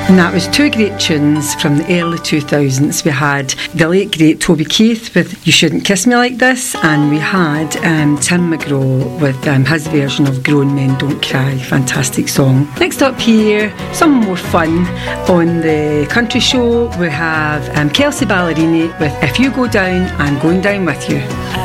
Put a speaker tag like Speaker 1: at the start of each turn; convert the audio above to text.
Speaker 1: And that was two great tunes from the early 2000s. We had the late great Toby Keith with You Shouldn't Kiss Me Like This, and we had Tim McGraw with his version of Grown Men Don't Cry. Fantastic song. Next up here, some more fun on the country show. We have Kelsey Ballerini with If You Go Down, I'm Going Down With You.